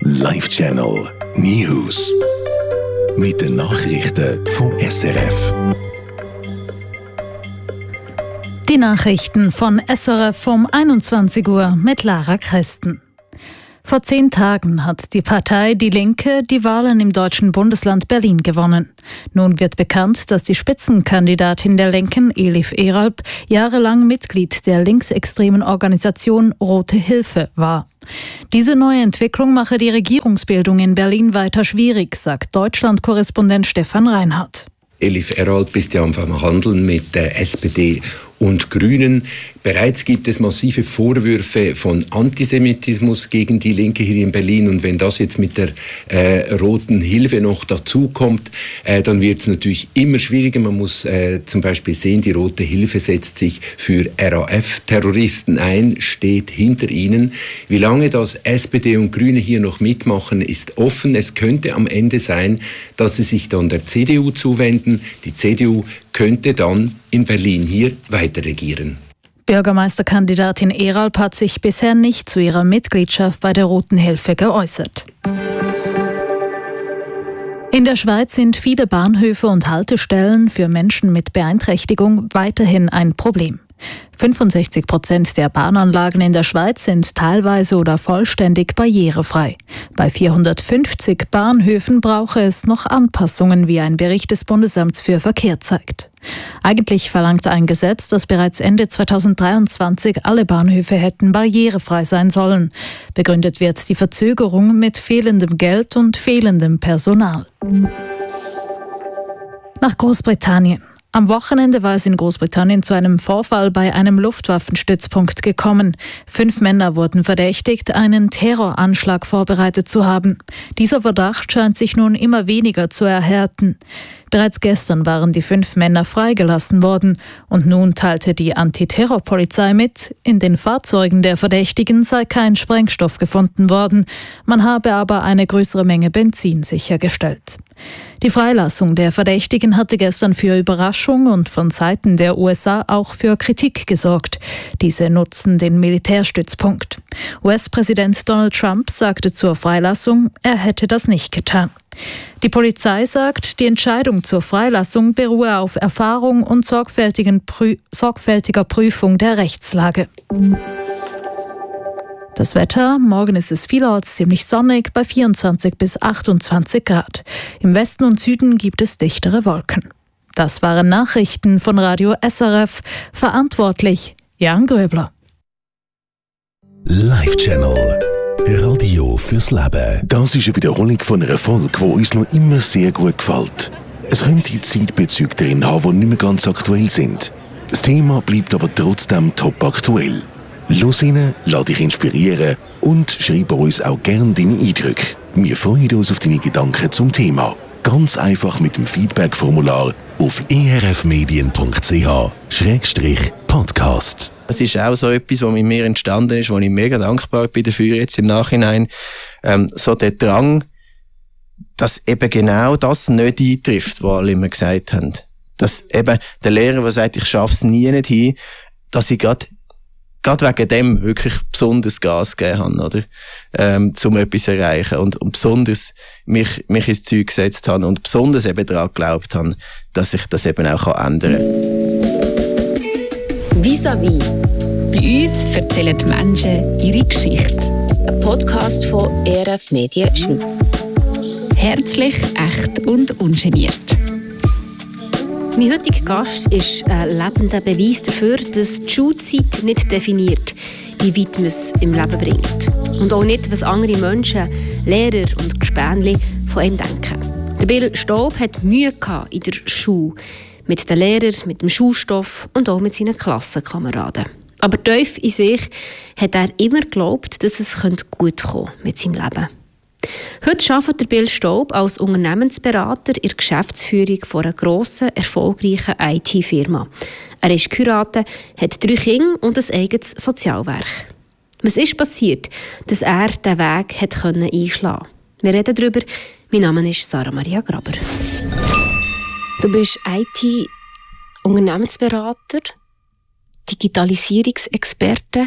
Live Channel News. Mit den Nachrichten vom SRF. Die Nachrichten von SRF um 21 Uhr mit Lara Christen. Vor 10 Tagen hat die Partei Die Linke die Wahlen im deutschen Bundesland Berlin gewonnen. Nun wird bekannt, dass die Spitzenkandidatin der Linken, Elif Eralp, jahrelang Mitglied der linksextremen Organisation Rote Hilfe war. Diese neue Entwicklung mache die Regierungsbildung in Berlin weiter schwierig, sagt Deutschland-Korrespondent Stefan Reinhardt. Elif Eralp ist ja am Verhandeln mit der SPD und Grünen. Bereits gibt es massive Vorwürfe von Antisemitismus gegen die Linke hier in Berlin. Und wenn das jetzt mit der Roten Hilfe noch dazukommt, dann wird es natürlich immer schwieriger. Man muss zum Beispiel sehen, die Rote Hilfe setzt sich für RAF-Terroristen ein, steht hinter ihnen. Wie lange das SPD und Grüne hier noch mitmachen, ist offen. Es könnte am Ende sein, dass sie sich dann der CDU zuwenden. Die CDU könnte dann in Berlin hier weiter regieren. Bürgermeisterkandidatin Eralp hat sich bisher nicht zu ihrer Mitgliedschaft bei der Roten Hilfe geäußert. In der Schweiz sind viele Bahnhöfe und Haltestellen für Menschen mit Beeinträchtigung weiterhin ein Problem. 65% der Bahnanlagen in der Schweiz sind teilweise oder vollständig barrierefrei. Bei 450 Bahnhöfen brauche es noch Anpassungen, wie ein Bericht des Bundesamts für Verkehr zeigt. Eigentlich verlangt ein Gesetz, dass bereits Ende 2023 alle Bahnhöfe hätten barrierefrei sein sollen. Begründet wird die Verzögerung mit fehlendem Geld und fehlendem Personal. Nach Großbritannien. Am Wochenende war es in Großbritannien zu einem Vorfall bei einem Luftwaffenstützpunkt gekommen. 5 Männer wurden verdächtigt, einen Terroranschlag vorbereitet zu haben. Dieser Verdacht scheint sich nun immer weniger zu erhärten. Bereits gestern waren die 5 Männer freigelassen worden und nun teilte die Antiterrorpolizei mit, in den Fahrzeugen der Verdächtigen sei kein Sprengstoff gefunden worden. Man habe aber eine größere Menge Benzin sichergestellt. Die Freilassung der Verdächtigen hatte gestern für Überraschung und von Seiten der USA auch für Kritik gesorgt. Diese nutzen den Militärstützpunkt. US-Präsident Donald Trump sagte zur Freilassung, er hätte das nicht getan. Die Polizei sagt, die Entscheidung zur Freilassung beruhe auf Erfahrung und sorgfältiger Prüfung der Rechtslage. Das Wetter, morgen ist es vielerorts ziemlich sonnig bei 24 bis 28 Grad. Im Westen und Süden gibt es dichtere Wolken. Das waren Nachrichten von Radio SRF. Verantwortlich Jan Gröbler. Live Channel. Radio fürs Leben. Das ist eine Wiederholung von einer Folge, die uns noch immer sehr gut gefällt. Es könnte Zeitbezüge drin haben, die nicht mehr ganz aktuell sind. Das Thema bleibt aber trotzdem top aktuell. Los rein, lass dich inspirieren und schreib uns auch gerne deine Eindrücke. Wir freuen uns auf deine Gedanken zum Thema. Ganz einfach mit dem Feedback-Formular auf erfmedien.ch/podcast. Es ist auch so etwas, was mit mir entstanden ist, wo ich mega dankbar bin dafür jetzt im Nachhinein. So der Drang, dass eben genau das nicht eintrifft, was alle immer gesagt haben. Dass eben der Lehrer, der sagt, ich schaffe es nie nicht hin, dass ich gerade wegen dem wirklich besonders Gas gegeben habe, oder? Um etwas zu erreichen. Und besonders mich ins Zeug gesetzt habe und besonders eben daran geglaubt habe, dass ich das eben auch ändern kann. Vis-à-vis. Bei uns erzählen die Menschen ihre Geschichte. Ein Podcast von ERF Medien Schweiz. Herzlich, echt und ungeniert. Mein heutiger Gast ist ein lebender Beweis dafür, dass die Schulzeit nicht definiert, wie weit man es im Leben bringt. Und auch nicht, was andere Menschen, Lehrer und Gespänli von ihm denken. Der Bill Staub hat Mühe gehabt in der Schule. Mit den Lehrern, mit dem Schulstoff und auch mit seinen Klassenkameraden. Aber tief in sich hat er immer geglaubt, dass es gut kommen könnte mit seinem Leben. Heute arbeitet der Bill Staub als Unternehmensberater in der Geschäftsführung von einer grossen, erfolgreichen IT-Firma. Er ist geheiratet, hat 3 Kinder und ein eigenes Sozialwerk. Was ist passiert, dass er diesen Weg einschlagen konnte? Wir reden darüber. Mein Name ist Sarah Maria Graber. Du bist IT-Unternehmensberater, Digitalisierungsexperte.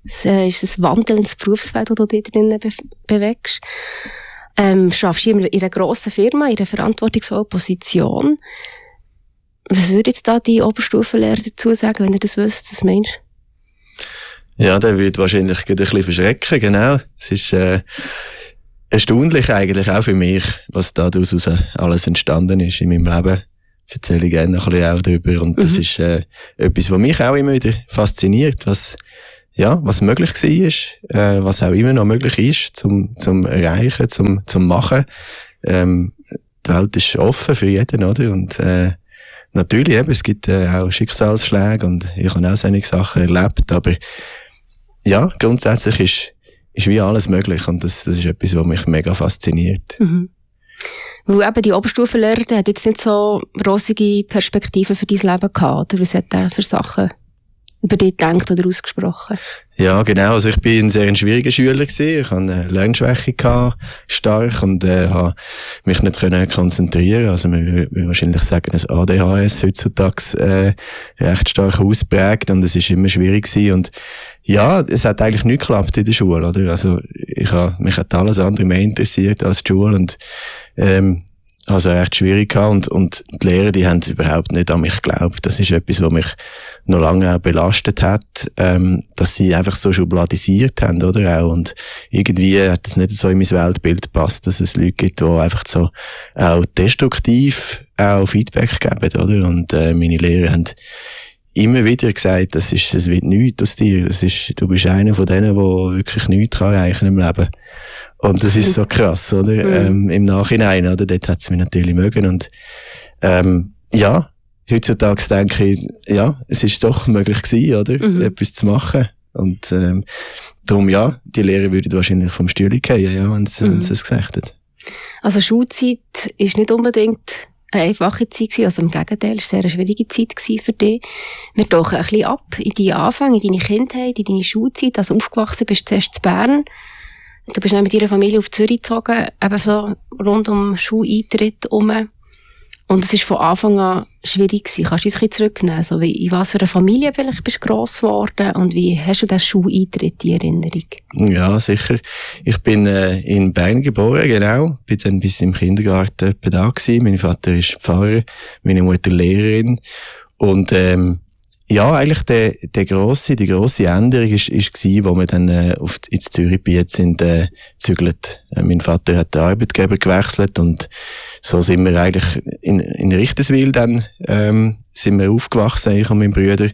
Es ist ein wandelndes Berufsfeld, das du dich drinnen bewegst. Schaffst du in einer grossen Firma, in einer verantwortungsvollen Position. Was würde jetzt da die Oberstufenlehrer dazu sagen, wenn ihr das wisst? Was meinst du? Ja, der würde wahrscheinlich ein bisschen verschrecken, genau. Es ist erstaunlich eigentlich auch für mich, was daraus alles entstanden ist in meinem Leben. Erzähle ich gerne ein bisschen auch darüber. Und das ist etwas, was mich auch immer wieder fasziniert, was möglich war, was auch immer noch möglich ist, zum Erreichen, zum Machen. Die Welt ist offen für jeden, oder? Und natürlich eben, es gibt auch Schicksalsschläge und ich habe auch solche Sachen erlebt, aber ja, grundsätzlich ist wie alles möglich und das ist etwas, was mich mega fasziniert. Mhm. Weil eben die Oberstufenlehrer, der hat jetzt nicht so rosige Perspektiven für dein Leben gehabt, oder was hat er für Sachen über dich gedacht oder ausgesprochen? Ja, genau. Also ich bin ein sehr schwieriger Schüler gewesen. Ich hatte eine Lernschwäche gehabt, stark, und habe mich nicht konzentrieren. Also man würde wahrscheinlich sagen, ein ADHS heutzutage recht stark ausprägt und es ist immer schwierig gewesen. Und ja, es hat eigentlich nicht geklappt in der Schule, oder? Also mich hat alles andere mehr interessiert als die Schule und also recht schwierig gehabt und die Lehrer, die haben überhaupt nicht an mich geglaubt. Das ist etwas, was mich noch lange auch belastet hat, dass sie einfach so schubladisiert haben, oder auch. Und irgendwie hat das nicht so in mein Weltbild gepasst, dass es Leute gibt, die einfach so auch destruktiv auch Feedback geben, oder? Und meine Lehrer haben immer wieder gesagt, es wird nichts aus dir. Du bist einer von denen, der wirklich nichts erreichen im Leben. Und das ist so krass, oder? Im Nachhinein, oder? Dort hat es mich natürlich mögen. Und, ja, heutzutage denke ich, ja, es ist doch möglich gewesen, oder? Etwas zu machen. Und, darum, ja, die Lehrer würden wahrscheinlich vom Stühle fallen, ja, wenn sie es gesagt hat. Also, Schulzeit ist nicht unbedingt eine einfache Zeit gewesen, also im Gegenteil, es war eine sehr schwierige Zeit für dich. Wir tauchen ein bisschen ab in deine Anfänge, in deine Kindheit, in deine Schulzeit. Also aufgewachsen bist du zuerst in Bern. Du bist dann mit deiner Familie auf Zürich gezogen, eben so rund um Schuleintritt herum. Und es war von Anfang an schwierig gewesen. Kannst du uns ein bisschen zurücknehmen? Also in was für einer Familie vielleicht bist du gross geworden und wie hast du den Schuleintritt in Erinnerung? Ja, sicher. Ich bin in Bern geboren, genau. Bin dann bis im Kindergarten etwa da gewesen. Mein Vater ist Pfarrer, meine Mutter Lehrerin. Und ja, eigentlich die grosse Änderung ist gewesen, wo wir dann ins Zürichgebiet sind gezügelt. Mein Vater hat den Arbeitgeber gewechselt und so sind wir eigentlich in Richterswil dann sind wir aufgewachsen, ich und mein Bruder,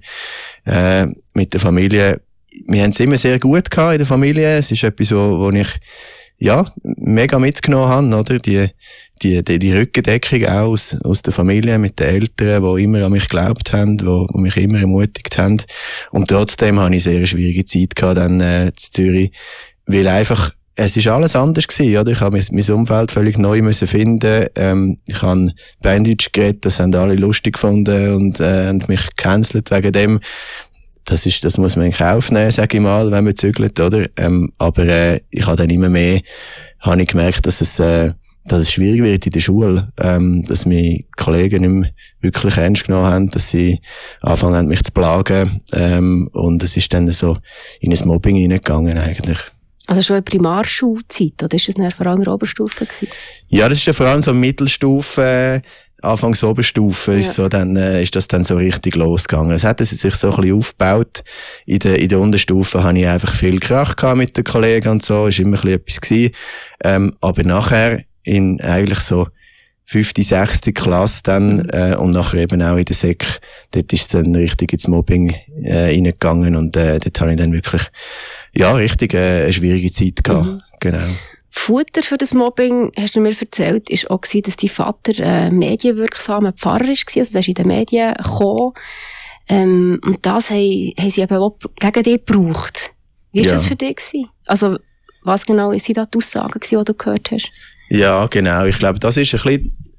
mit der Familie. Wir haben es immer sehr gut gehabt in der Familie. Es ist etwas, wo ich ja mega mitgenommen habe, oder? Die Rückendeckung auch aus der Familie mit den Eltern, die immer an mich geglaubt haben, die mich immer ermutigt haben. Und trotzdem hatte ich eine sehr schwierige Zeit gehabt, dann in Zürich, weil einfach es ist alles anders gewesen, oder? Ich habe mein Umfeld völlig neu müssen finden. Ich habe Berndeutsch geredet, das haben alle lustig gefunden und haben mich gecancelt wegen dem. Das muss man in Kauf nehmen, sage ich mal, wenn man zügelt, oder? Aber ich habe dann immer mehr gemerkt, dass es schwierig wird in der Schule, dass meine Kollegen nicht mehr wirklich ernst genommen haben, dass sie angefangen haben, mich zu plagen, und es ist dann so in ein Mobbing hineingegangen eigentlich. Also schon eine Primarschulzeit, oder ist das dann vor allem in der Oberstufe gewesen? Ja, das ist ja vor allem so Mittelstufe, Anfangs Oberstufe ist das dann so richtig losgegangen. Es hat sich so ein bisschen aufgebaut. In der Unterstufe hatte ich einfach viel Krach gehabt mit den Kollegen und so, ist immer ein bisschen etwas gewesen. Aber nachher in eigentlich so 5., 6. Klasse dann, und nachher eben auch in der Sek, dort ist es dann richtig ins Mobbing reingegangen und dort habe ich dann wirklich richtig eine schwierige Zeit gehabt. Genau. Futter für das Mobbing, hast du mir erzählt, ist auch gewesen, dass dein Vater medienwirksamer Pfarrer war, also der ist in den Medien gekommen. Und das haben sie eben auch gegen dich gebraucht. Wie war das für dich gewesen? Also, was genau sind da die Aussagen gewesen, die du gehört hast? Ja, genau. Ich glaube, das ist ein bisschen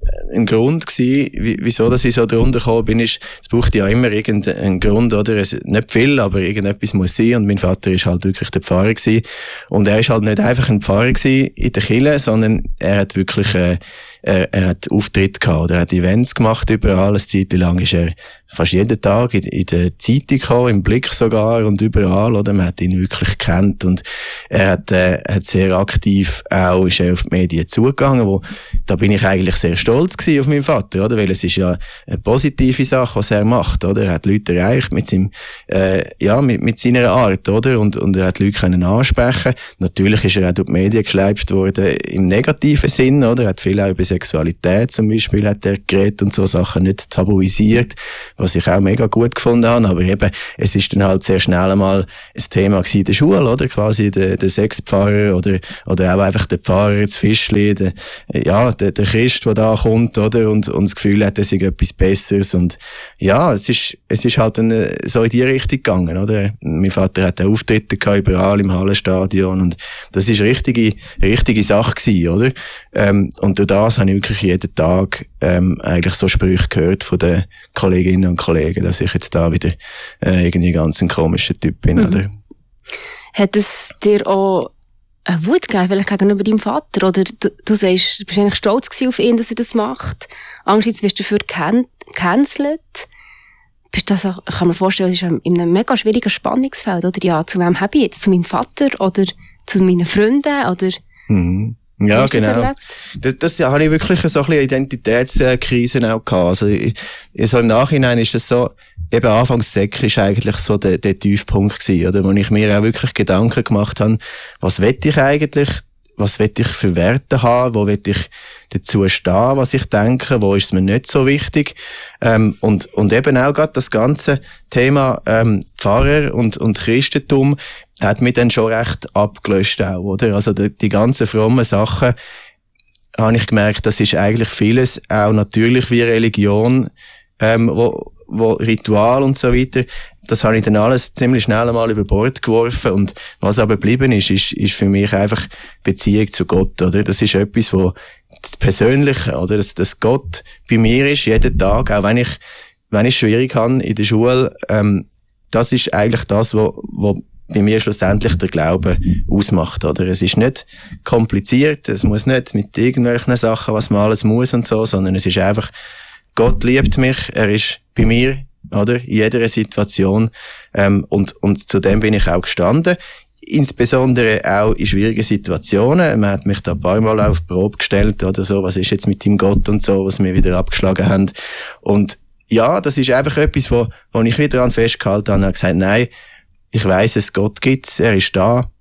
ein Grund gewesen, wieso dass ich so drunter gekommen bin, ist, es braucht ja immer irgendeinen Grund, oder? Nicht viel, aber irgendetwas muss sein. Und mein Vater ist halt wirklich der Pfarrer gewesen. Und er ist halt nicht einfach ein Pfarrer gewesen in der Kirche, sondern er hat wirklich, er hat Auftritte gehabt, oder er hat Events gemacht überall. Eine Zeit lang ist er fast jeden Tag in der Zeitung gekommen, im Blick sogar und überall, oder? Man hat ihn wirklich gekannt und er hat sehr aktiv auch, ist er auf die Medien zugegangen, da bin ich eigentlich sehr stolz gewesen auf meinen Vater, oder? Weil es ist ja eine positive Sache, was er macht, oder? Er hat Leute erreicht mit seinem, mit seiner Art, oder? Und er hat Leute können ansprechen. Natürlich ist er auch durch die Medien geschleift worden im negativen Sinn, oder? Er hat viel auch über Sexualität zum Beispiel hat er geredet und so Sachen nicht tabuisiert, was ich auch mega gut gefunden habe, aber eben, es ist dann halt sehr schnell einmal ein Thema gewesen in der Schule, oder? Quasi der Sexpfarrer oder auch einfach der Pfarrer, das Fischli, der Christ, der da kommt, oder? Und das Gefühl hat, er sei etwas Besseres und ja, es ist halt dann so in die Richtung gegangen, oder? Mein Vater hat Auftritte gehabt, überall im Hallenstadion und das ist eine richtige Sache gewesen, oder? Und durch das habe ich wirklich jeden Tag eigentlich so Sprüche gehört von den Kolleginnen und Kollegen, dass ich jetzt da wieder irgendwie ganz ein komischer Typ bin, oder? Hat es dir auch eine Wut gegeben, vielleicht gegenüber deinem Vater? Oder du sagst, du bist eigentlich stolz auf ihn, dass er das macht. Angst, wirst du dafür gecancelt. Ich kann mir vorstellen, es ist in einem mega schwierigen Spannungsfeld, oder? Ja, zu wem habe ich jetzt? Zu meinem Vater oder zu meinen Freunden, oder? Mhm. Ja, genau. Das habe ich wirklich so ein bisschen Identitätskrisen auch gehabt. Also, so im Nachhinein ist das so, eben anfangs Sek ist eigentlich so der Tiefpunkt gewesen, oder? Wo ich mir auch wirklich Gedanken gemacht habe, was will ich eigentlich? Was will ich für Werte haben? Wo will ich dazu stehen, was ich denke? Wo ist es mir nicht so wichtig? Und eben auch gerade das ganze Thema, Pfarrer und Christentum hat mich dann schon recht abgelöscht auch, oder? Also die ganzen frommen Sachen, habe ich gemerkt, das ist eigentlich vieles auch natürlich wie Religion, wo Ritual und so weiter, das habe ich dann alles ziemlich schnell einmal über Bord geworfen und was aber geblieben ist für mich einfach Beziehung zu Gott, oder? Das ist etwas, wo das Persönliche, oder? Dass Gott bei mir ist, jeden Tag, auch wenn ich schwierig habe in der Schule, das ist eigentlich das, wo bei mir schlussendlich der Glaube ausmacht, oder? Es ist nicht kompliziert, es muss nicht mit irgendwelchen Sachen, was man alles muss und so, sondern es ist einfach, Gott liebt mich, er ist bei mir, oder? In jeder Situation, und zu dem bin ich auch gestanden. Insbesondere auch in schwierigen Situationen. Man hat mich da ein paar Mal auf die Probe gestellt, oder so, was ist jetzt mit dem Gott und so, was wir wieder abgeschlagen haben. Und ja, das ist einfach etwas, wo ich wieder daran festgehalten habe und gesagt, nein, ich weiss, es Gott gibt's, er ist da,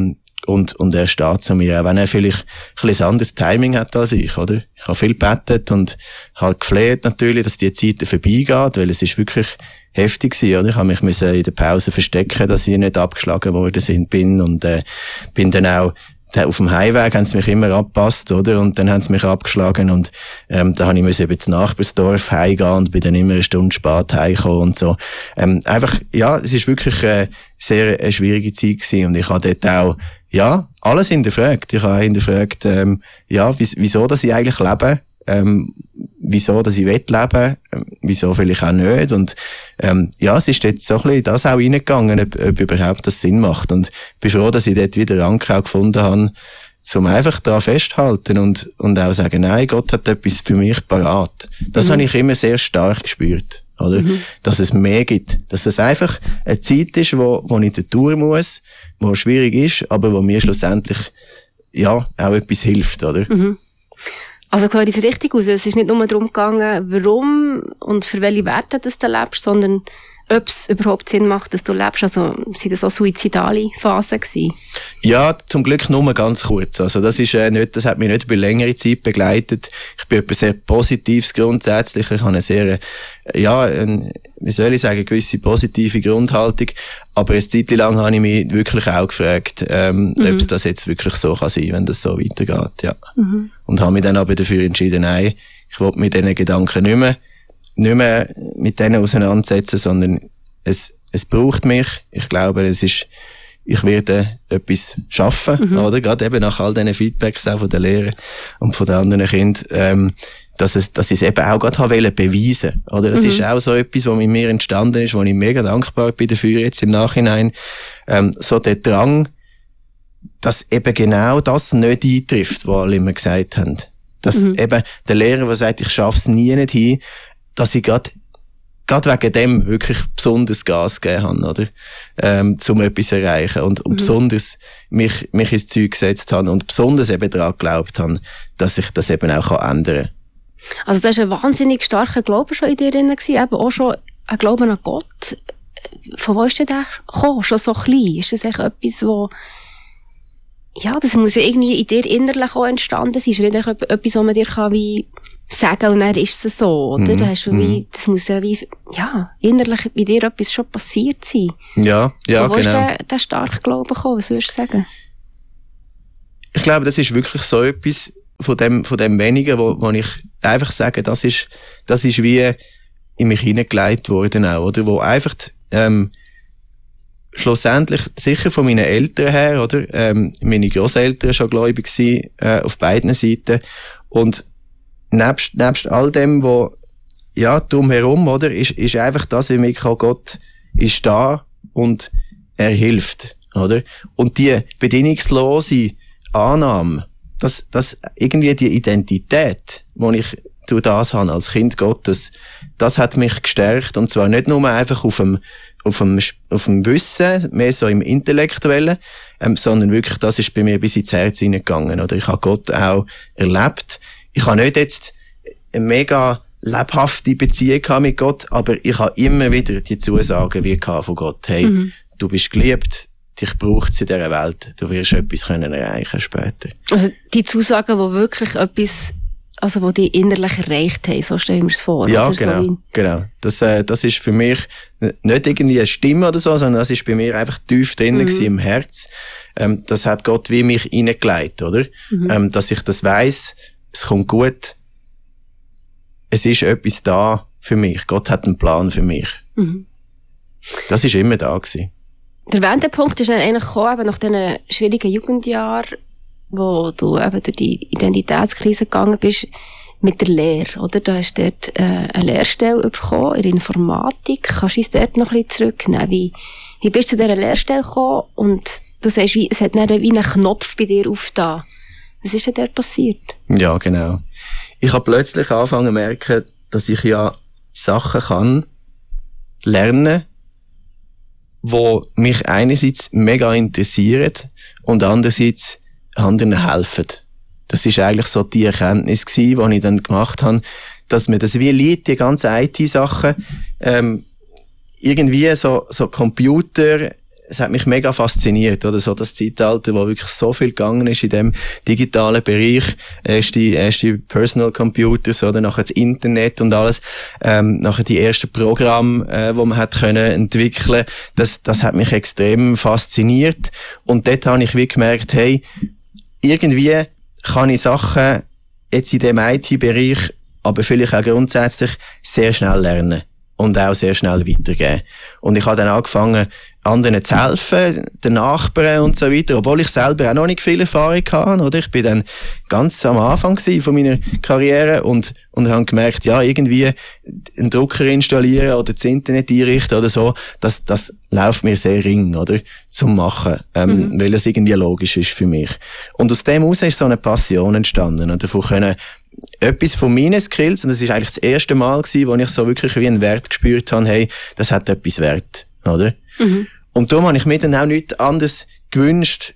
und er steht zu mir, auch wenn er vielleicht ein bisschen anderes Timing hat als ich, oder? Ich habe viel gebetet und habe gefleht natürlich, dass die Zeit vorbeigeht, weil es ist wirklich heftig gewesen, oder? Ich habe mich in der Pause verstecken, dass ich nicht abgeschlagen worden bin und bin dann auch auf dem Heimweg haben sie mich immer abgepasst, oder? Und dann haben sie mich abgeschlagen und da habe ich über das Nachbarsdorf heimgehen und bin dann immer eine Stunde spät heimgekommen und so. Einfach, ja, es ist wirklich sehr eine schwierige Zeit gewesen und ich habe dort auch, ja, alles hinterfragt. Ich habe hinterfragt, wieso dass ich eigentlich lebe, wieso dass ich leben, wieso vielleicht auch nicht und es ist jetzt so ein bisschen das auch reingegangen, ob überhaupt das Sinn macht und ich bin froh, dass ich dort wieder Anker auch gefunden habe, um einfach da festhalten und auch sagen, nein, Gott hat etwas für mich parat. Das habe ich immer sehr stark gespürt, oder? Dass es mehr gibt, dass es einfach eine Zeit ist, wo ich durch muss, wo schwierig ist, aber wo mir schlussendlich ja auch etwas hilft, oder? Also höre ich es richtig aus. Es ist nicht nur darum gegangen, warum und für welche Werte du lebst, sondern ob es überhaupt Sinn macht, dass du lebst. Also sind das auch suizidale Phasen gewesen? Ja, zum Glück nur ganz kurz. Also das ist das hat mich nicht über längere Zeit begleitet. Ich bin etwas sehr Positives grundsätzlich. Ich habe eine sehr, wie soll ich sagen, gewisse positive Grundhaltung. Aber eine Zeit lang habe ich mich wirklich auch gefragt, ob es das jetzt wirklich so kann sein, wenn das so weitergeht, ja. Und habe mich dann aber dafür entschieden, nein, ich will mit diesen Gedanken nicht mehr mit denen auseinandersetzen, sondern es braucht mich. Ich glaube, ich werde etwas schaffen, oder? Gerade eben nach all diesen Feedbacks auch von den Lehrern und von den anderen Kindern, dass ich es eben auch gerade beweisen wollte. Oder? Das ist auch so etwas, was mit mir entstanden ist, wo ich mega dankbar bin dafür jetzt im Nachhinein. So der Drang, dass eben genau das nicht eintrifft, was alle immer gesagt haben. Dass eben der Lehrer, der sagt, ich schaffe es nie nicht hin, dass ich gerade wegen dem wirklich besonders Gas gegeben habe, oder? Um etwas zu erreichen. Und besonders mich ins Zeug gesetzt habe und besonders eben daran geglaubt habe, dass ich das eben auch ändern kann. Also da ist ein wahnsinnig starker Glaube schon in dir drin gewesen, eben auch schon ein Glauben an Gott. Von wo ist denn der gekommen? Schon so klein? Ist das echt etwas, wo, ja, das muss ja irgendwie in dir innerlich auch entstanden sein. Ist nicht etwas, was man dir kann wie sagen und dann ist es so, oder? Da hast du wie, das muss ja wie, ja, innerlich bei dir etwas schon passiert sein. Ja, genau. Wo ist der starke Glaube gekommen? Was würdest du sagen? Ich glaube, das ist wirklich so etwas von dem Wenigen, wo ich einfach sage, das ist wie in mich hineingelegt worden auch, oder? Wo einfach, schlussendlich, sicher von meinen Eltern her, oder? Meine Grosseltern schon gläubig gewesen, auf beiden Seiten. Und nebst all dem, wo, ja, drumherum, oder? Ist einfach das, wie mich auch Gott ist da und er hilft, oder? Und die bedingungslose Annahme, dass irgendwie die Identität, die ich durch das habe als Kind Gottes, das hat mich gestärkt, und zwar nicht nur einfach auf dem Wissen, mehr so im Intellektuellen, sondern wirklich, das ist bei mir bis ins Herz hineingegangen, oder? Ich habe Gott auch erlebt. Ich habe nicht jetzt eine mega lebhafte Beziehung mit Gott, aber ich habe immer wieder die Zusagen wie von Gott, hey, du bist geliebt, dich braucht es in dieser Welt, du wirst etwas können erreichen später. Also die Zusagen, die wirklich etwas, also wo die innerlich erreicht haben, so stellen wir es vor. Ja, oder? Genau. Das ist für mich nicht irgendwie eine Stimme oder so, sondern das ist bei mir einfach tief drin im Herz. Das hat Gott wie mich hineingelegt, oder? Dass ich das weiss, es kommt gut, es ist etwas da für mich, Gott hat einen Plan für mich. Das ist immer da gewesen. Der Wendepunkt ist dann eigentlich gekommen, eben nach diesen schwierigen Jugendjahren, wo du eben durch die Identitätskrise gegangen bist, mit der Lehre, oder? Du hast dort eine Lehrstelle bekommen in der Informatik. Kannst du uns dort noch ein bisschen zurücknehmen? Wie bist du zu dieser Lehrstelle gekommen? Und du sagst, es hat dann wie einen Knopf bei dir aufgetan. Was ist denn dort passiert? Ja, genau. Ich habe plötzlich angefangen zu merken, dass ich ja Sachen kann lernen, die mich einerseits mega interessieren und andererseits anderen helfen. Das ist eigentlich so die Erkenntnis gewesen, die ich dann gemacht habe, dass mir das wie liegt, die ganzen IT-Sachen, irgendwie so Computer, es hat mich mega fasziniert, oder so das Zeitalter, wo wirklich so viel gegangen ist in dem digitalen Bereich, erst die Personal Computers, oder nachher das Internet und alles, nachher die ersten Programme, wo man hat können entwickeln, das hat mich extrem fasziniert, und dort habe ich wie gemerkt, hey, irgendwie kann ich Sachen jetzt in dem IT-Bereich, aber vielleicht auch grundsätzlich sehr schnell lernen und auch sehr schnell weitergeben. Und ich habe dann angefangen, anderen zu helfen, den Nachbarn und so weiter, obwohl ich selber auch noch nicht viel Erfahrung hatte, oder? Ich bin dann ganz am Anfang von meiner Karriere und habe gemerkt, ja, irgendwie einen Drucker installieren oder das Internet einrichten oder so, das läuft mir sehr ring, oder? Zum Machen, weil es irgendwie logisch ist für mich. Und aus dem heraus ist so eine Passion entstanden, und davon können etwas von meinen Skills, und das ist eigentlich das erste Mal gewesen, wo ich so wirklich wie einen Wert gespürt habe, hey, das hat etwas Wert, oder? Und darum habe ich mir dann auch nichts anderes gewünscht,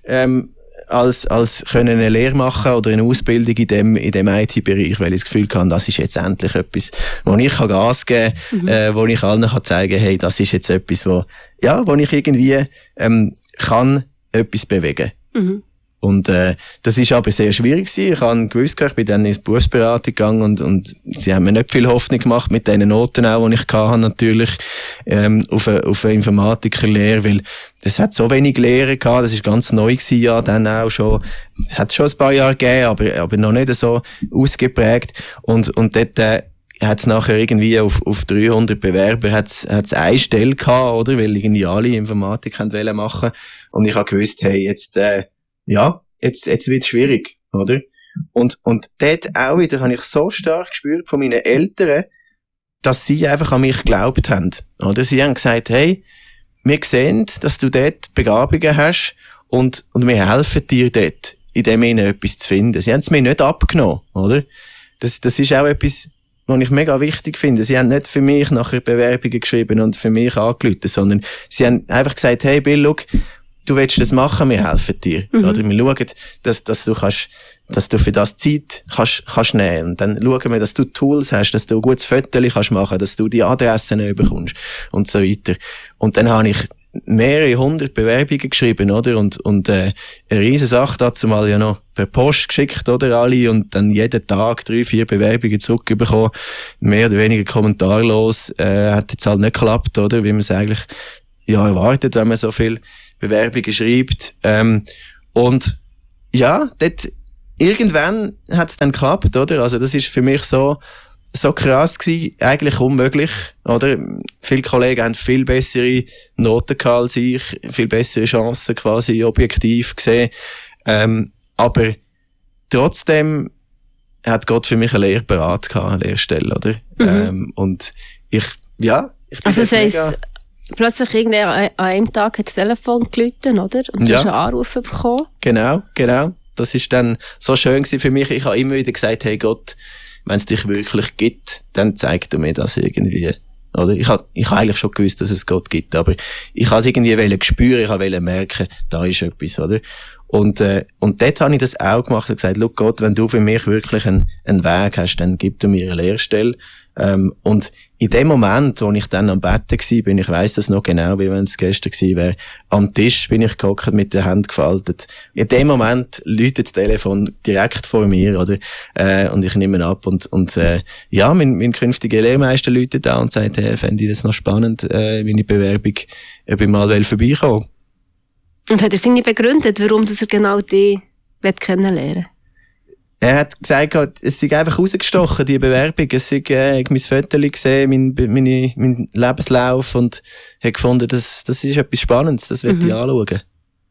als können eine Lehre machen oder eine Ausbildung in dem IT-Bereich, weil ich das Gefühl hatte, das ist jetzt endlich etwas, wo ich Gas geben kann, wo ich allen zeigen kann, hey, das ist jetzt etwas, wo ich irgendwie kann etwas bewegen. Und das ist aber sehr schwierig gewesen. Ich habe gewusst, ich bin dann in die Berufsberatung gegangen und sie haben mir nicht viel Hoffnung gemacht mit den Noten auch, die ich hatte, natürlich auf eine Informatikerlehre, weil es hat so wenig Lehrer gehabt, das ist ganz neu gewesen, ja, dann auch schon, es hat schon ein paar Jahre gegeben, aber noch nicht so ausgeprägt, und dort hat es nachher irgendwie auf 300 Bewerber hat's eine Stelle gehabt, oder, weil irgendwie alle Informatik machen, und ich habe gewusst, hey, jetzt wird es schwierig, oder? Und dort auch wieder habe ich so stark gespürt von meinen Eltern, dass sie einfach an mich geglaubt haben. Oder sie haben gesagt, hey, wir sehen, dass du dort Begabungen hast und wir helfen dir dort, in dem ihnen etwas zu finden. Sie haben es mir nicht abgenommen, oder? Das ist auch etwas, was ich mega wichtig finde. Sie haben nicht für mich nachher Bewerbungen geschrieben und für mich angerufen, sondern sie haben einfach gesagt, hey Bill, look, du willst das machen, wir helfen dir. Oder wir schauen, dass du für das Zeit kannst nehmen. Und dann schauen wir, dass du Tools hast, dass du ein gutes Foto kannst machen, dass du die Adressen bekommst und so weiter. Und dann habe ich mehrere 100 Bewerbungen geschrieben, oder? Und eine riesen Sache dazu mal ja noch per Post geschickt, oder? Alle. Und dann jeden Tag 3-4 Bewerbungen zurückbekommen. Mehr oder weniger kommentarlos. Hat jetzt halt nicht geklappt, oder? Wie man es eigentlich, ja, erwartet, wenn man so viel Bewerbungen schreibt. Und ja, dort, irgendwann hat es dann geklappt, oder? Also das ist für mich so krass gewesen, eigentlich unmöglich, oder? Viele Kollegen haben viel bessere Noten gehabt als ich, viel bessere Chancen quasi objektiv gesehen. Aber trotzdem hat Gott für mich eine Lehre parat gehabt, eine Lehrstelle, oder? Und ich bin also das heisst, plötzlich irgendwie an einem Tag hat das Telefon geläutet, oder? Und du hast einen Anruf bekommen. Genau. Das ist dann so schön gewesen für mich. Ich habe immer wieder gesagt, hey Gott, wenn es dich wirklich gibt, dann zeig du mir das irgendwie. Oder? Ich habe eigentlich schon gewusst, dass es Gott gibt, aber ich wollte es irgendwie spüren, ich wollte merken, da ist etwas, oder? Und dort habe ich das auch gemacht und gesagt, look Gott, wenn du für mich wirklich einen Weg hast, dann gib du mir eine Lehrstelle. Und in dem Moment, wo ich dann am Betten war, ich weiss das noch genau, wie wenn es gestern gewesen wäre, am Tisch bin ich gehockt mit den Händen gefaltet. In dem Moment läutet das Telefon direkt vor mir, oder? Und ich nehme ab mein künftiger Lehrmeister läutet da und sagt, hey, fände ich das noch spannend, meine Bewerbung, ob ich mal vorbeikommen. Und hat er es irgendwie begründet, warum er genau die kennenlernen will? Er hat gesagt, es sei einfach rausgestochen, die Bewerbung. Es sei, mein Foto gesehen, mein Lebenslauf und hat gefunden, das ist etwas Spannendes, das will ich anschauen.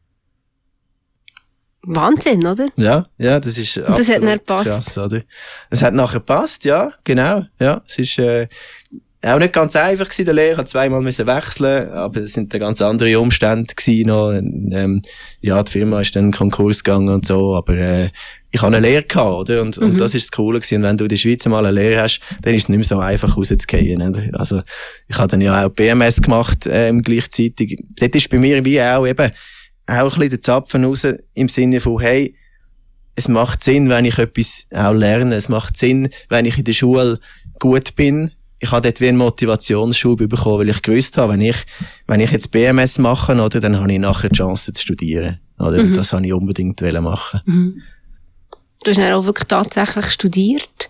Wahnsinn, oder? Ja, das ist absolut das hat nachher gepasst. Krass, oder? Es hat nachher gepasst, ja, genau, ja. Es ist, auch nicht ganz einfach gewesen, der Lehrer hat zweimal müssen wechseln, aber es sind dann ganz andere Umstände gewesen noch. Die Firma ist dann in Konkurs gegangen und so, aber ich habe eine Lehre gehabt, oder? Und das ist das Coole gewesen. Und wenn du in der Schweiz mal eine Lehre hast, dann ist es nicht mehr so einfach rauszugehen, oder? Also, ich habe dann ja auch BMS gemacht, gleichzeitig. Dort ist bei mir wie auch eben, auch ein bisschen der Zapfen raus, im Sinne von, hey, es macht Sinn, wenn ich etwas auch lerne. Es macht Sinn, wenn ich in der Schule gut bin. Ich habe dort wie einen Motivationsschub bekommen, weil ich gewusst habe, wenn ich jetzt BMS mache, oder, dann habe ich nachher die Chance zu studieren, oder? Und das habe ich unbedingt machen. Du hast dann auch wirklich tatsächlich studiert.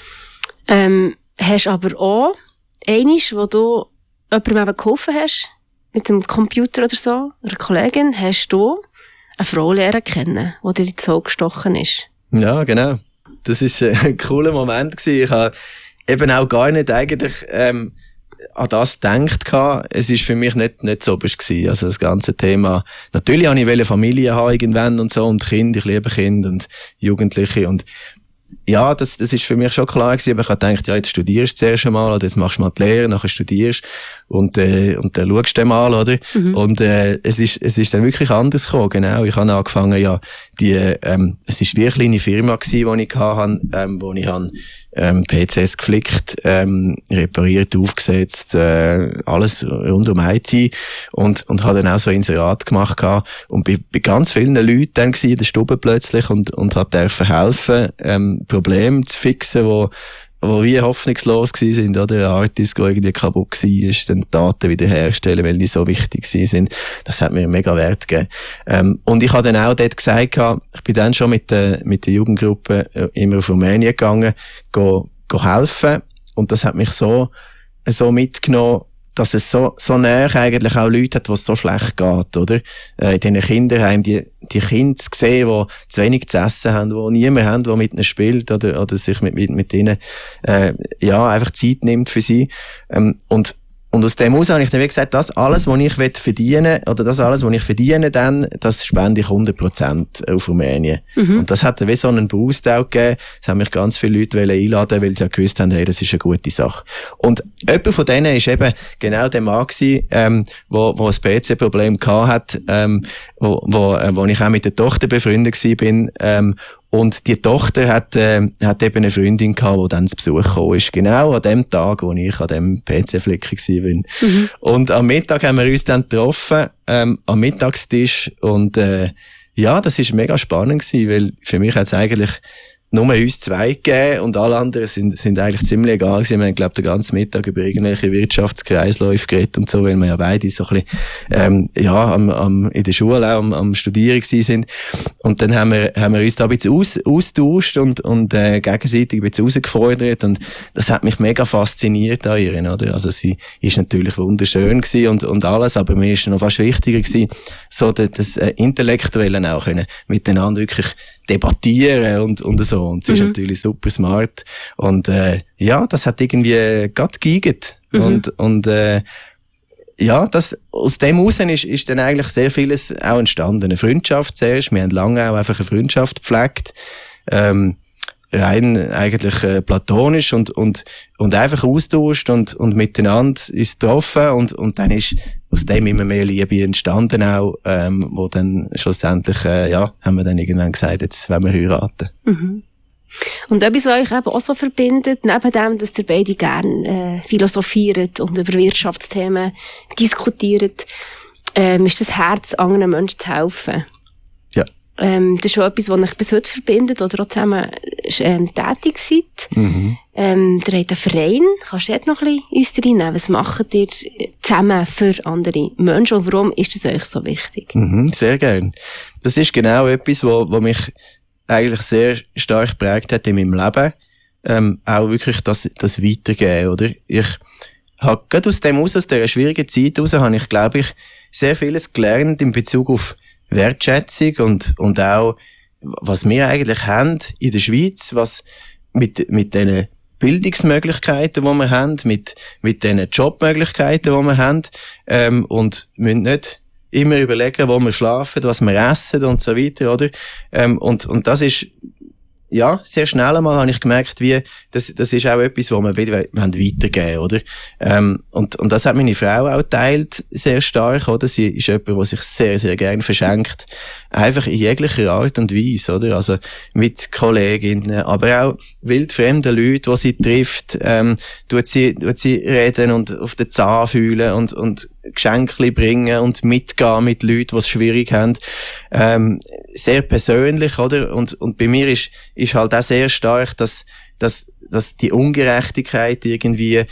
Hast aber auch einiges, wo du jemandem eben geholfen hast, mit dem Computer oder so, einer Kollegin, hast du eine Frau lernen kennen, die dir ins Auge gestochen ist. Ja, genau. Das war ein cooler Moment gewesen. Ich habe eben auch gar nicht eigentlich an das gedacht. Es ist für mich nicht so gewesen. Also das ganze Thema. Natürlich wollte ich eine Familie haben irgendwann und so und Kinder. Ich liebe Kinder und Jugendliche und ja, das ist für mich schon klar gewesen, aber ich habe gedacht, ja, jetzt studierst du zuerst einmal, oder jetzt machst du mal die Lehre, nachher studierst und dann schaust du mal, oder? Und es ist dann wirklich anders gekommen, genau. Ich habe angefangen, ja, es ist wie eine kleine Firma gewesen, die ich hatte, wo ich PCs geflickt, repariert, aufgesetzt, alles rund um IT und habe dann auch so ein Inserat gemacht gehabt und bei ganz vielen Leuten dann gewesen, in der Stube plötzlich und hat dürfen helfen, Probleme zu fixen, wo wie hoffnungslos gewesen sind, oder? Ein Artist, der irgendwie kaputt war, ist dann Daten wiederherstellen, weil die so wichtig sind. Das hat mir mega Wert gegeben. Und ich habe dann auch dort gesagt, ich bin dann schon mit der Jugendgruppe immer auf Rumänien gegangen, go helfen. Und das hat mich so mitgenommen, dass es so näher eigentlich auch Leute hat, wo es so schlecht geht, oder? In diesen Kinderheimen, die Kinder zu sehen, die zu wenig zu essen haben, die niemand haben, der mit ihnen spielt, oder sich mit ihnen, einfach Zeit nimmt für sie. Und Und aus dem heraus habe ich dann gesagt, das alles, was ich verdienen will, oder das alles, was ich verdiene, dann, das spende ich 100% auf Rumänien. Und das hat dann wie so einen Boost auch gegeben. Es haben mich ganz viele Leute einladen, weil sie ja gewusst haben, hey, das ist eine gute Sache. Und jemand von denen ist eben genau der Mann gewesen, wo ein PC-Problem gehabt hat, wo ich auch mit der Tochter befreundet war, und die Tochter hat eben eine Freundin gehabt, die dann zu Besuch gekommen ist. Genau an dem Tag, wo ich an dem PC-Flicker war. Und am Mittag haben wir uns dann getroffen, am Mittagstisch. Und, ja, das ist mega spannend gewesen, weil für mich hat es eigentlich nur uns zwei gegeben und alle anderen sind eigentlich ziemlich egal gewesen. Wir haben, glaube ich, den ganzen Mittag über irgendwelche Wirtschaftskreisläufe geredet und so, weil wir ja beide so ein bisschen, in der Schule auch am Studieren gewesen sind. Und dann haben wir uns da ein bisschen austauscht und gegenseitig ein bisschen rausgefordert und das hat mich mega fasziniert an ihr, oder? Also sie ist natürlich wunderschön gewesen und alles, aber mir ist noch fast wichtiger gewesen, so das Intellektuelle auch können, miteinander wirklich debattieren und so. Und sie ist natürlich super smart. Und, ja, das hat irgendwie gerade geigert. Und ja, aus dem heraus ist dann eigentlich sehr vieles auch entstanden. Eine Freundschaft zuerst. Wir haben lange auch einfach eine Freundschaft gepflegt. Rein eigentlich platonisch und einfach austauscht und miteinander ist getroffen und dann ist aus dem immer mehr Liebe entstanden auch, wo dann schlussendlich, haben wir dann irgendwann gesagt, jetzt wollen wir heiraten. Und etwas, was euch eben auch so verbindet, neben dem, dass ihr beide gerne philosophiert und über Wirtschaftsthemen diskutiert, ist das Herz, anderen Menschen zu helfen. Ja. Das ist schon etwas, was euch bis heute verbindet oder auch zusammen tätig seid. Ihr habt einen Verein. Kannst du dort noch ein bisschen uns reinnehmen? Was macht ihr zusammen für andere Menschen und warum ist das euch so wichtig? Sehr gerne. Das ist genau etwas, was mich eigentlich sehr stark geprägt hat in meinem Leben. Auch wirklich das Weitergeben, oder? Ich habe gerade aus dieser schwierigen Zeit heraus, habe ich, glaube ich, sehr vieles gelernt in Bezug auf Wertschätzung und auch, was wir eigentlich haben in der Schweiz, was mit den Bildungsmöglichkeiten, die wir haben, mit den Jobmöglichkeiten, die wir haben, und müssen nicht immer überlegen, wo wir schlafen, was wir essen und so weiter, oder? Und das ist, ja, sehr schnell einmal habe ich gemerkt, das ist auch etwas, wo wir weitergeben, oder? Und das hat meine Frau auch teilt, sehr stark, oder? Sie ist jemand, der sich sehr, sehr gerne verschenkt. Einfach in jeglicher Art und Weise, oder? Also, mit Kolleginnen, aber auch wildfremden Leuten, die sie trifft, tut sie reden und auf den Zahn fühlen und Geschenke bringen und mitgehen mit Leuten, die es schwierig haben. Sehr persönlich, oder? Und bei mir ist halt auch sehr stark, dass die Ungerechtigkeit irgendwie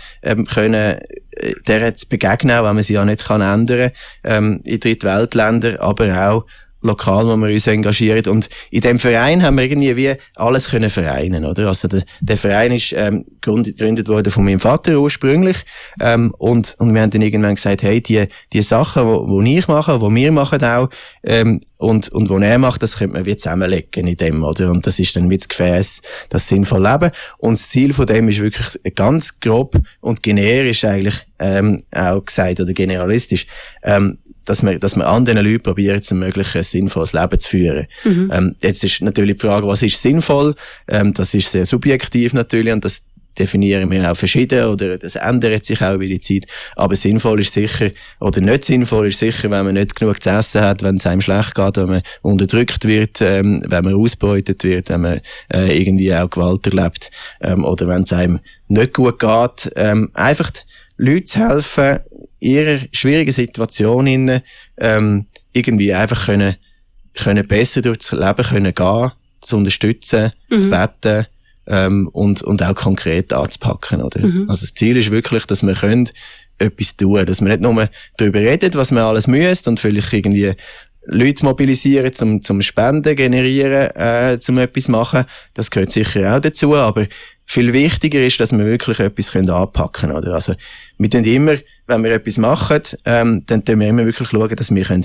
der zu begegnen, auch wenn man sie ja nicht ändern kann, in Drittweltländern, aber auch lokal, wo wir uns engagieren. Und in dem Verein haben wir irgendwie wie alles können vereinen, oder? Also der Verein ist gegründet worden von meinem Vater ursprünglich, und wir haben dann irgendwann gesagt, hey, die Sachen, wo ich mache, wo wir machen auch, und wo er macht, das könnte man wie zusammenlegen in dem, oder? Und das ist dann wie das Gefäß, das sinnvoll Leben. Und das Ziel von dem ist wirklich ganz grob und generisch eigentlich auch gesagt, oder generalistisch, dass wir anderen Leuten probieren, zu ermöglichen, ein sinnvolles Leben zu führen. Jetzt ist natürlich die Frage, was ist sinnvoll? Das ist sehr subjektiv natürlich und das definieren wir auch verschieden oder das ändert sich auch über die Zeit. Aber sinnvoll ist sicher, oder nicht sinnvoll ist sicher, wenn man nicht genug zu essen hat, wenn es einem schlecht geht, wenn man unterdrückt wird, wenn man ausgebeutet wird, wenn man irgendwie auch Gewalt erlebt, oder wenn es einem nicht gut geht. Einfach Leuten zu helfen, in ihrer schwierigen Situation irgendwie einfach können besser durchs Leben können gehen, zu unterstützen, zu beten, und auch konkret anzupacken, oder? Also das Ziel ist wirklich, dass wir etwas tun können, dass wir nicht nur darüber reden, was wir alles müssen und vielleicht irgendwie Leute mobilisieren, zum Spenden generieren, zum etwas machen. Das gehört sicher auch dazu, aber viel wichtiger ist, dass wir wirklich etwas anpacken können, oder? Also, wir tun immer, wenn wir etwas machen, dann tun wir immer wirklich schauen, dass wir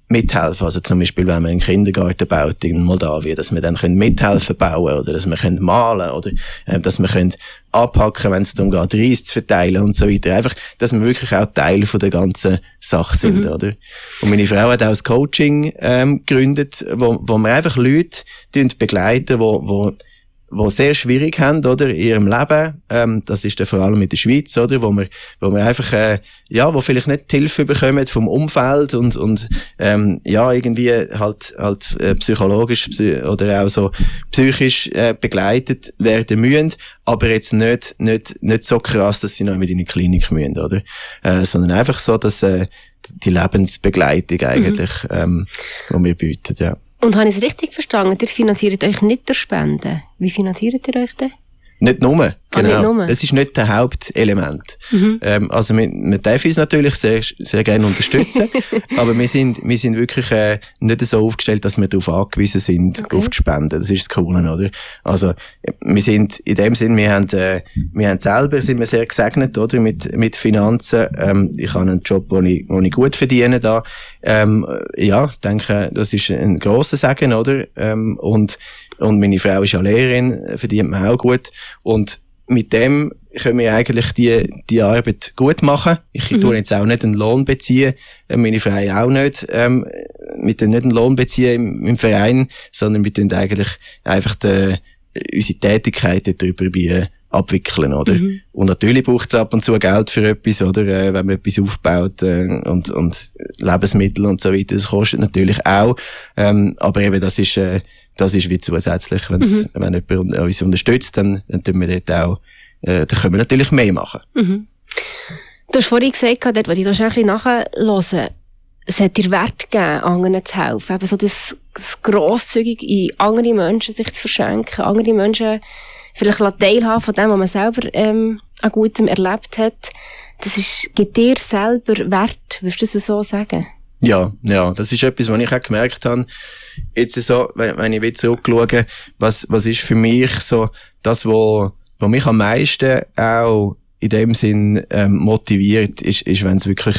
mithelfen. Also zum Beispiel, wenn man einen Kindergarten baut in Moldawien, dass wir dann mithelfen bauen oder dass wir malen oder dass wir abhacken, wenn es darum geht, Reis zu verteilen und so weiter. Einfach, dass wir wirklich auch Teil von der ganzen Sache sind, oder? Und meine Frau hat auch das Coaching gegründet, wo wir einfach Leute begleiten, wo sehr schwierig haben, oder, in ihrem Leben. Das ist dann vor allem in der Schweiz, oder, wo wir einfach, wo vielleicht nicht die Hilfe bekommen vom Umfeld und irgendwie halt psychologisch oder auch so psychisch begleitet werden müssen, aber jetzt nicht so krass, dass sie noch mit in die Klinik müssen, oder? Sondern einfach so, dass die Lebensbegleitung eigentlich, die wir bieten, ja. Und habe ich es richtig verstanden? Ihr finanziert euch nicht durch Spenden. Wie finanziert ihr euch denn? Nicht nur, genau. Nicht nur. Das ist nicht das Hauptelement. Also wir dürfen uns natürlich sehr, sehr gerne unterstützen, aber wir sind wirklich nicht so aufgestellt, dass wir darauf angewiesen sind, auf die Spenden. Das ist das Coole, oder? Also wir sind in dem Sinn, wir haben selber, sind wir sehr gesegnet, oder, mit Finanzen. Ich habe einen Job, wo ich gut verdiene da. Ich denke, das ist ein grosser Segen, oder? Und meine Frau ist ja Lehrerin, verdient man auch gut. Und mit dem können wir eigentlich die Arbeit gut machen. Ich tue jetzt auch nicht einen Lohn beziehen, meine Frau auch nicht. Wir tun nicht einen Lohn beziehen im Verein, sondern wir tun eigentlich einfach unsere Tätigkeit darüber abwickeln, oder? Und natürlich braucht es ab und zu Geld für etwas, oder? Wenn man etwas aufbaut, und Lebensmittel und so weiter, das kostet natürlich auch. Aber eben, das ist wie zusätzlich. Wenn jemand uns unterstützt, dann tun wir dort auch, dann können wir natürlich mehr machen. Du hast vorhin gesagt, dort, wo ich das ein bisschen nachhören, es hat dir Wert gegeben, anderen zu helfen. Eben so das grosszügig in andere Menschen sich zu verschenken, andere Menschen vielleicht teilhaben von dem, was man selber an Gutem erlebt hat. Das gibt dir selber Wert, würdest du das so sagen? Ja, das ist etwas, was ich auch gemerkt habe. Jetzt so, wenn ich wieder zurückschaue, was ist für mich so das, was mich am meisten auch in dem Sinn motiviert, ist wenn es wirklich,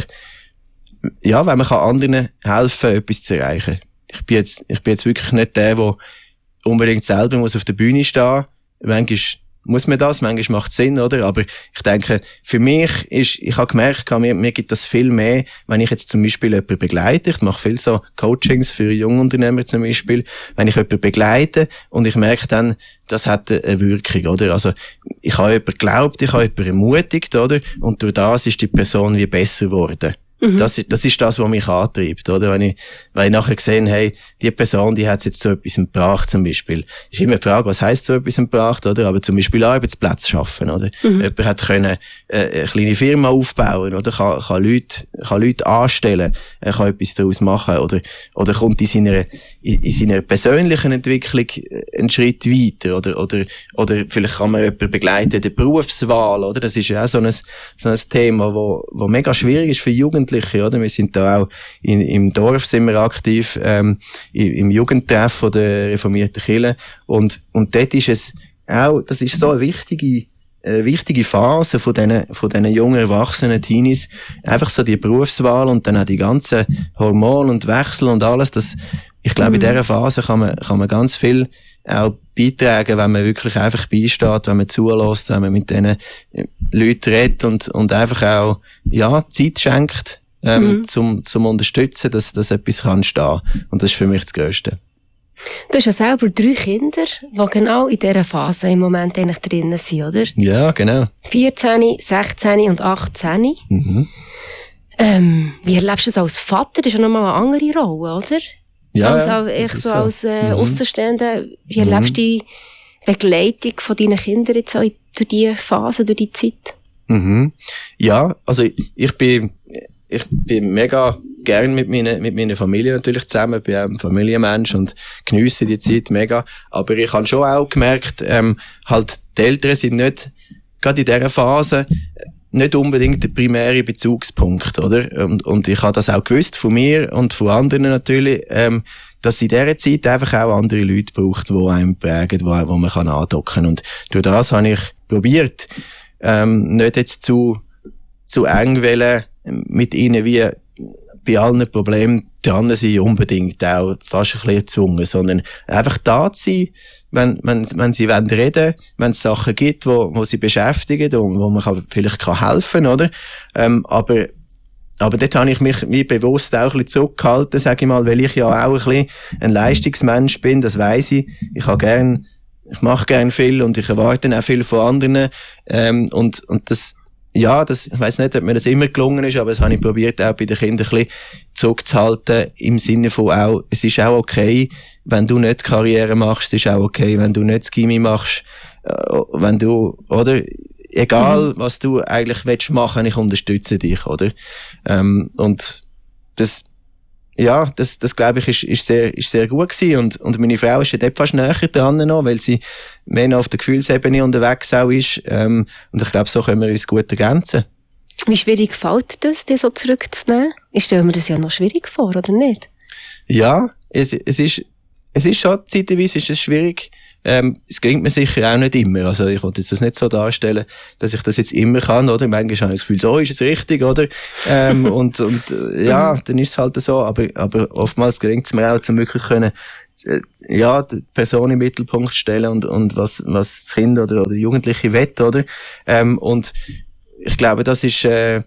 wenn man anderen helfen kann, etwas zu erreichen. Ich bin jetzt wirklich nicht der unbedingt selber auf der Bühne stehen. Manchmal muss man das, manchmal macht es Sinn, oder? Aber ich denke, für mich ich habe gemerkt, mir gibt das viel mehr, wenn ich jetzt zum Beispiel jemanden begleite. Ich mache viel so Coachings für Jungunternehmer zum Beispiel. Wenn ich jemanden begleite und ich merke dann, das hat eine Wirkung, oder? Also, ich habe jemanden geglaubt, ich habe jemanden ermutigt, oder? Und durch das ist die Person wie besser geworden. Das ist das, was mich antreibt, oder? Wenn ich nachher gesehen, hey, die Person, die hat jetzt zu etwas gebracht, zum Beispiel. Ist immer die Frage, was heisst zu etwas gebracht, oder? Aber zum Beispiel Arbeitsplätze schaffen, oder? Jemand hat können, eine kleine Firma aufbauen, oder? Kann Leute anstellen, kann etwas daraus machen, oder kommt in seiner persönlichen Entwicklung einen Schritt weiter, oder vielleicht kann man jemanden begleiten, der Berufswahl, oder? Das ist ja auch so ein Thema, wo mega schwierig ist für Jugendliche, oder? Wir sind da auch im Dorf sind wir aktiv, im Jugendtreff von der reformierten Kirche. Und dort ist es auch, das ist so eine wichtige Phase von diesen jungen Erwachsenen Teenies. Einfach so die Berufswahl und dann auch die ganzen Hormone und Wechsel und alles. Ich glaube, in dieser Phase kann man ganz viel auch beitragen, wenn man wirklich einfach beisteht, wenn man zulässt, wenn man mit diesen Leuten redet und einfach auch, Zeit schenkt, zum Unterstützen, dass etwas kann stehen. Und das ist für mich das Grösste. Du hast ja selber 3 Kinder, die genau in dieser Phase im Moment eigentlich drinnen sind, oder? Ja, genau. 14, 16 und 18. Wie erlebst du das als Vater? Das ist ja nochmal eine andere Rolle, oder? Ja, als Außenstehender, wie erlebst du die Begleitung von deinen Kindern jetzt auch durch diese Phase, durch die Zeit? Ja, also ich bin mega gern mit meiner Familie natürlich zusammen, bin auch ein Familienmensch und geniesse die Zeit mega. Aber ich habe schon auch gemerkt, halt die Eltern sind nicht, gerade in dieser Phase, nicht unbedingt der primäre Bezugspunkt, oder? Und ich habe das auch gewusst von mir und von anderen natürlich, dass es in dieser Zeit einfach auch andere Leute braucht, die einem prägen, wo man kann andocken. Und durch das habe ich probiert, nicht jetzt zu eng wollen, mit ihnen wie bei allen Problemen dran sein, unbedingt auch fast ein bisschen erzwungen, sondern einfach da zu sein, wenn sie reden wollen, wenn es Sachen gibt, wo sie beschäftigen und wo man vielleicht helfen kann, oder? Aber dort habe ich mich wie bewusst auch ein bisschen zurückgehalten, sage ich mal, weil ich ja auch ein bisschen ein Leistungsmensch bin, das weiss ich. Ich mache gern viel und ich erwarte auch viel von anderen. Und das, ja, ich weiss nicht, ob mir das immer gelungen ist, aber das habe ich probiert, auch bei den Kindern ein bisschen zurückzuhalten, im Sinne von auch, es ist auch okay, wenn du nicht Karriere machst, es ist auch okay, wenn du nicht das Gymi machst, wenn du, oder? Egal, was du eigentlich willst machen, ich unterstütze dich, oder? Und das glaube ich, ist sehr gut gewesen. Und meine Frau ist ja dort fast näher dran noch, weil sie mehr noch auf der Gefühlsebene unterwegs auch ist. Und ich glaube, so können wir uns gut ergänzen. Wie schwierig fällt das, dir so zurückzunehmen? Ich stelle mir das ja noch schwierig vor, oder nicht? Ja, es ist schon, zeitweise ist es schwierig. Es gelingt mir sicher auch nicht immer. Also ich wollte das nicht so darstellen, dass ich das jetzt immer kann, oder? Manchmal habe ich das Gefühl, so ist es richtig, oder? Und ja, dann ist es halt so. Aber oftmals gelingt es mir auch, zum wirklich können, ja, die Person im Mittelpunkt stellen und was das Kind oder Jugendliche will, oder? Und ich glaube, das ist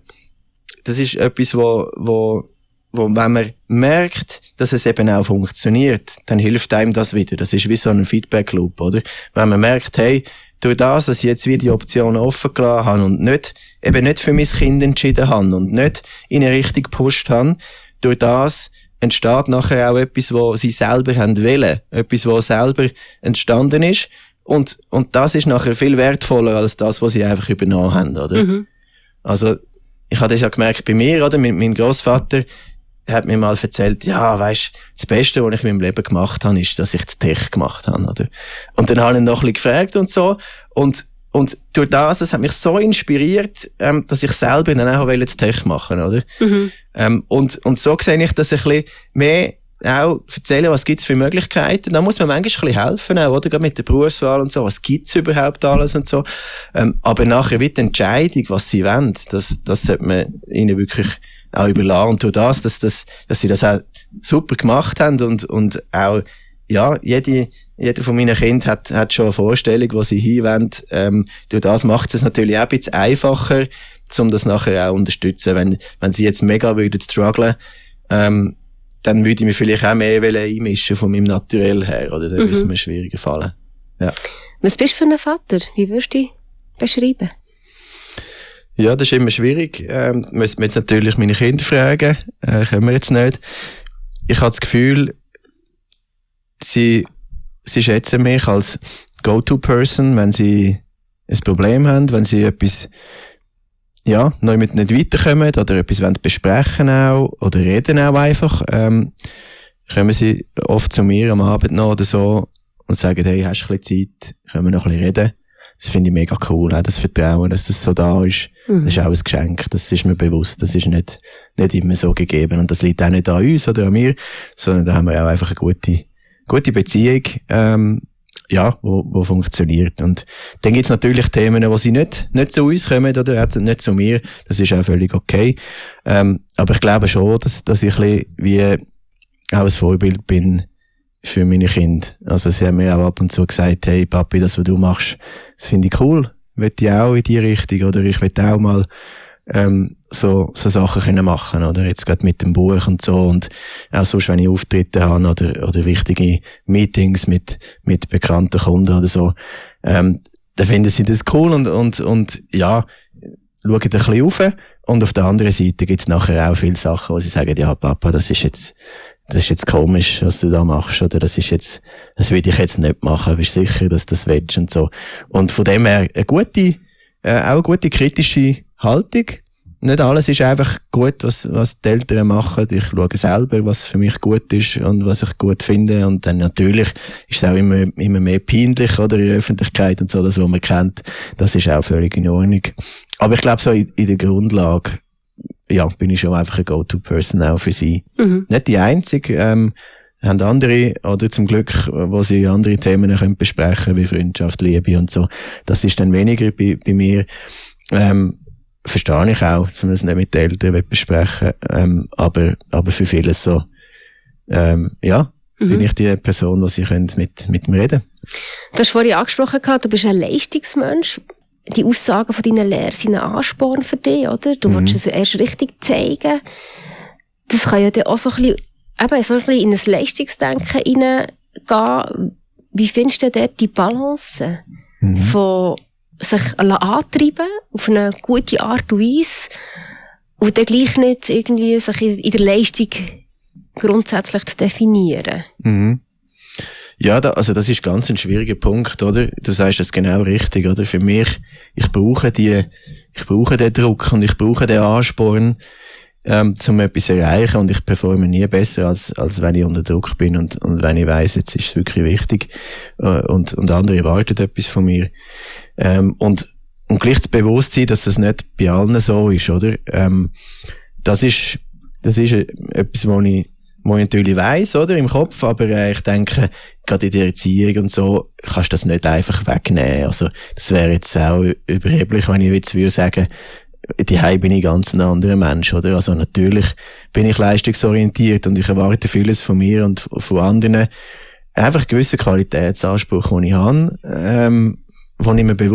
etwas, wo wenn man merkt, dass es eben auch funktioniert, dann hilft einem das wieder. Das ist wie so ein Feedback-Loop, oder? Wenn man merkt, hey, durch das, dass ich jetzt wieder die Optionen offen gelassen habe und nicht für mein Kind entschieden habe und nicht in eine Richtung gepusht habe, durch das entsteht nachher auch etwas, was sie selber haben wollen. Etwas, was selber entstanden ist. Und das ist nachher viel wertvoller als das, was sie einfach übernommen haben, oder? Mhm. Also, ich habe das ja gemerkt bei mir, oder? Mein Grossvater hat mir mal erzählt, ja, weisst, das Beste, was ich in meinem Leben gemacht habe, ist, dass ich das Tech gemacht habe, oder? Und dann habe ich ihn noch ein bisschen gefragt und so. Und durch das hat mich so inspiriert, dass ich selber dann auch das Tech machen, oder? Mhm. Und so sehe ich das ein bisschen mehr auch erzählen, was gibt's für Möglichkeiten. Da muss man manchmal ein bisschen helfen, auch, oder? Gerade mit der Berufswahl und so. Was gibt's überhaupt alles und so? Aber nachher wird die Entscheidung, was sie wollen, das sollte man ihnen wirklich auch überlassen. Und durch das, dass sie das auch super gemacht haben und auch, ja, jeder von meinen Kindern hat schon eine Vorstellung, wo sie hinwollen. Durch das macht es natürlich auch ein bisschen einfacher, um das nachher auch zu unterstützen. Wenn sie jetzt mega würden strugglen, dann würde ich mir vielleicht auch mehr einmischen von meinem Naturell her, oder? Dann würde es mir schwieriger fallen. Ja. Was bist du für ein Vater? Wie würdest du dich beschreiben? Ja, das ist immer schwierig. Müssen wir jetzt natürlich meine Kinder fragen. Können wir jetzt nicht. Ich habe das Gefühl, sie schätzen mich als Go-To-Person, wenn sie ein Problem haben, wenn sie etwas, ja, noch nicht weiterkommen oder etwas besprechen auch, oder reden auch einfach, kommen sie oft zu mir am Abend noch oder so und sagen, hey, hast du ein bisschen Zeit, können wir noch ein bisschen reden? Das finde ich mega cool, auch das Vertrauen, dass das so da ist. Das ist auch ein Geschenk, das ist mir bewusst, das ist nicht immer so gegeben. Und das liegt auch nicht an uns oder an mir, sondern da haben wir auch einfach eine gute Beziehung, ja, wo funktioniert. Und dann gibt's natürlich Themen, wo sie nicht zu uns kommen oder nicht zu mir. Das ist auch völlig okay. Aber ich glaube schon, dass ich ein bisschen wie auch ein Vorbild bin für meine Kinder. Also sie haben mir auch ab und zu gesagt, hey Papi, das was du machst, das finde ich cool. Will ich auch in die Richtung, oder ich will auch mal so Sachen können machen, oder jetzt gerade mit dem Buch und so, und auch sonst, wenn ich Auftritte habe oder wichtige Meetings mit bekannten Kunden oder so, dann finden sie das cool und ja, schauen ein bisschen rauf. Und auf der anderen Seite gibt's nachher auch viele Sachen, wo sie sagen, ja Papa, das ist jetzt komisch, was du da machst, oder das will ich jetzt nicht machen, bist du sicher, dass du das willst und so. Und von dem her auch eine gute kritische Haltung. Nicht alles ist einfach gut, was die Eltern machen. Ich schaue selber, was für mich gut ist und was ich gut finde. Und dann natürlich ist es auch immer mehr peinlich, oder, in der Öffentlichkeit und so, das, was man kennt. Das ist auch völlig in Ordnung. Aber ich glaube, so in der Grundlage, ja, bin ich schon einfach ein Go-To-Person auch für sie. Mhm. Nicht die einzige, haben andere, oder zum Glück, wo sie andere Themen können besprechen, wie Freundschaft, Liebe und so. Das ist dann weniger bei mir. verstehe ich auch, dass man es nicht mit den Eltern besprechen will, aber für vieles so, bin ich die Person, die sie mit mir reden können. Du hast vorhin angesprochen, du bist ein Leistungsmensch. Die Aussagen von deinen Lehrern sind ein Ansporn für dich, oder? Du willst es erst richtig zeigen. Das kann ja dann auch so ein bisschen in ein Leistungsdenken hineingehen. Wie findest du dort die Balance von sich antreiben auf eine gute Art und Weise und dann gleich nicht irgendwie sich in der Leistung grundsätzlich zu definieren? Ja, das ist ganz ein schwieriger Punkt, oder? Du sagst das genau richtig, oder? Für mich, ich brauche den Druck und ich brauche den Ansporn, um etwas zu erreichen, und ich performe nie besser, als wenn ich unter Druck bin und wenn ich weiss, jetzt ist es wirklich wichtig, und andere erwarten etwas von mir. Und gleich das Bewusstsein, dass das nicht bei allen so ist, oder? Das ist etwas, wo ich natürlich weiss, oder? Im Kopf, aber ich denke, gerade in der Erziehung und so, kannst du das nicht einfach wegnehmen. Also, das wäre jetzt auch überheblich, wenn ich jetzt würde sagen, daheim bin ich ganz ein anderer Mensch, oder? Also, natürlich bin ich leistungsorientiert und ich erwarte vieles von mir und von anderen. Einfach einen gewissen Qualitätsanspruch, den ich habe, wo ich mir bewusst